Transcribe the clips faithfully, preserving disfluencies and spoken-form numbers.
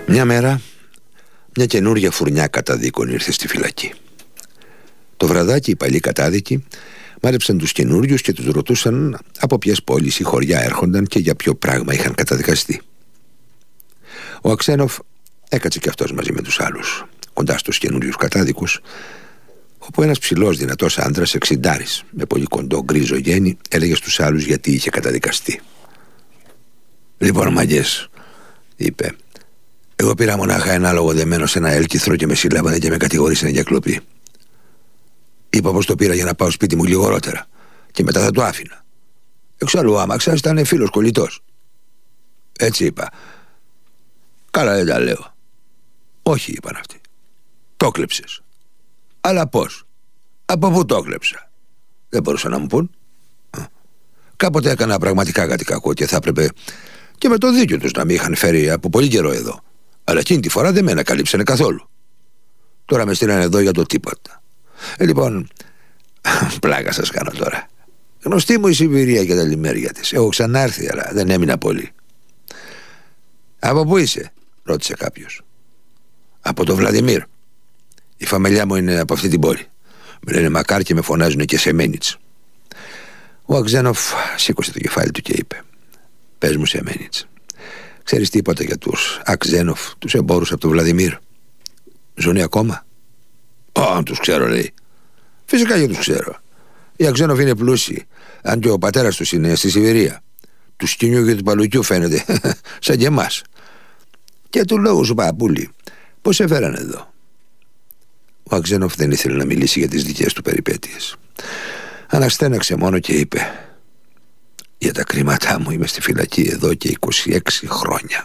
Μια μέρα, μια καινούργια φουρνιά καταδίκων ήρθε στη φυλακή. Το βραδάκι οι παλιοί κατάδικοι μάρεψαν τους καινούριους και τους ρωτούσαν από ποιες πόλεις ή χωριά έρχονταν και για ποιο πράγμα είχαν καταδικαστεί. Ο Αξένοφ έκατσε κι αυτός μαζί με τους άλλους, κοντά στους καινούριους κατάδικους, όπου ένας ψηλός δυνατός άντρας, εξιντάρης, με πολύ κοντό γκρίζο γένι, έλεγε στους άλλους γιατί είχε καταδικαστεί. «Λοιπόν, μαγκές», είπε, «εγώ πήρα μονάχα ένα λογοδεμένο σε ένα έλκυθρο και με συλλάβανε και με κατηγορήσανε για κλοπή. Είπα πως το πήρα για να πάω σπίτι μου λιγορότερα και μετά θα το άφηνα. Εξάλλου ο άμαξας ήταν φίλος κολλητός. Έτσι είπα. Καλά δεν τα λέω. Όχι, είπαν αυτοί. Το κλέψες. Αλλά πώς? Από πού το κλέψα? Δεν μπορούσαν να μου πούν. Κάποτε έκανα πραγματικά κάτι κακό και θα έπρεπε και με το δίκιο τους να με είχαν φέρει από πολύ καιρό εδώ. Αλλά εκείνη τη φορά δεν με ανακαλύψανε καθόλου. Τώρα με στείλανε εδώ για το τίποτα. Ε, λοιπόν, πλάκα σας κάνω τώρα. Γνωστή μου η Σιβηρία και τα λιμέρια της. Έχω ξανάρθει, αλλά δεν έμεινα πολύ. Από πού είσαι? Ρώτησε κάποιος. Από το Βλαδιμίρ. Η φαμελιά μου είναι από αυτή την πόλη. Με λένε Μακάρ και με φωνάζουν και Σεμένιτς. Ο Αξένοφ σήκωσε το κεφάλι του και είπε, πες μου, Σεμένιτς, ξέρεις τίποτα για τους Αξένοφ, τους εμπόρους από το Βλαδιμίρ? Ζουνε ακόμα? Ω, τους ξέρω, λέει. Φυσικά και τους ξέρω. Οι Αξένοφ είναι πλούσιοι, αν και ο πατέρας τους είναι στη Σιβηρία. Του σκηνιού και του παλουκιού φαίνεται, σαν και εμάς. Και του λόγου σου, παππούλη, πώς σε φέρανε εδώ? Ο Αξένοφ δεν ήθελε να μιλήσει για τις δικές του περιπέτειες. Αναστέναξε μόνο και είπε, για τα κρίματά μου είμαι στη φυλακή εδώ και είκοσι έξι χρόνια.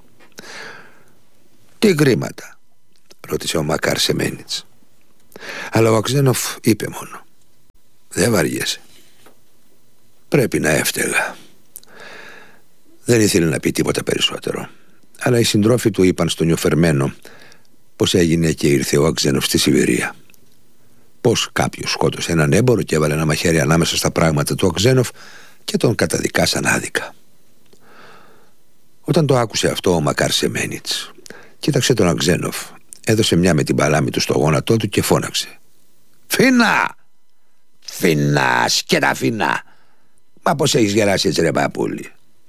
Τι κρίματα? Ρώτησε ο Μακάρ Σεμένιτς. Αλλά ο Αξένοφ είπε μόνο, δεν βαριέσαι. Πρέπει να έφταιγα. Δεν ήθελε να πει τίποτα περισσότερο. Αλλά οι συντρόφοι του είπαν στον νιοφερμένο πως έγινε και ήρθε ο Αξένοφ στη Σιβηρία. Πως κάποιος σκότωσε έναν έμπορο και έβαλε ένα μαχαίρι ανάμεσα στα πράγματα του Αξένοφ και τον καταδικάσαν άδικα. Όταν το άκουσε αυτό ο Μακάρ Σεμένιτς κοίταξε τον Αξένοφ, έδωσε μια με την παλάμη του στο γόνατό του και φώναξε, «Φινά! Φινά, σκέτα φινά! Μα πως έχεις γεράσει έτσι, ρε παππούλη?»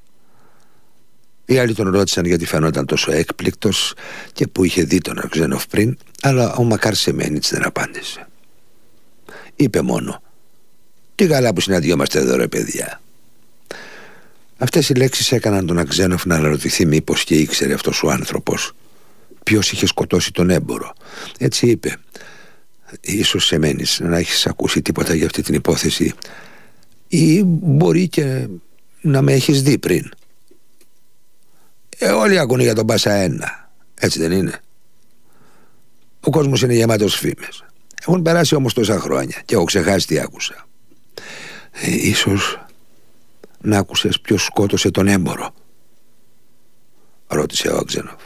Οι άλλοι τον ρώτησαν γιατί φαινόταν τόσο έκπληκτος και που είχε δει τον Αξένοφ πριν, αλλά ο Μακάρ Σεμένιτς δεν απάντησε. Είπε μόνο, «Τι καλά που συναντιόμαστε εδώ, ρε παιδιά». Αυτές οι λέξεις έκαναν τον Αξένοφ να αναρωτηθεί μήπως και ήξερε αυτός ο άνθρωπος ποιος είχε σκοτώσει τον έμπορο. Έτσι είπε, «Ίσως, Σεμένιτς, να έχεις ακούσει τίποτα για αυτή την υπόθεση ή μπορεί και να με έχεις δει πριν». Ε, όλοι ακούνε για τον Πάσα ένα, έτσι δεν είναι? Ο κόσμος είναι γεμάτος φήμες. Έχουν περάσει όμως τόσα χρόνια και έχω ξεχάσει τι άκουσα. Ε, ίσως να άκουσες ποιος σκότωσε τον έμπορο? Ρώτησε ο Αξένοφ.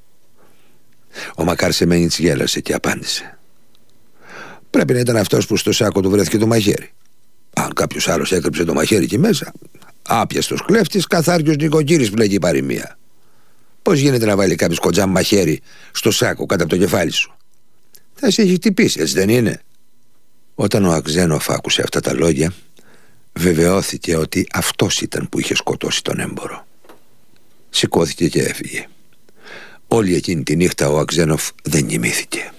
Ο Μακάρ Σεμένιτς γέλασε και απάντησε, πρέπει να ήταν αυτός που στο σάκο του βρέθηκε το μαχαίρι. Αν κάποιος άλλος έκρυψε το μαχαίρι εκεί μέσα, άπιαστος κλέφτης, καθάριος νοικοκύρης πλέγει η παροιμία. Πώς γίνεται να βάλει κάποιος κοντζάμ μαχαίρι στο σάκο κάτω από το κεφάλι σου? Θα σε έχει χτυπήσει, έτσι δεν είναι? Όταν ο Αξένοφ άκουσε αυτά τα λόγια, βεβαιώθηκε ότι αυτός ήταν που είχε σκοτώσει τον έμπορο. Σηκώθηκε και έφυγε. Όλη εκείνη τη νύχτα ο Αξένοφ δεν κοιμήθηκε.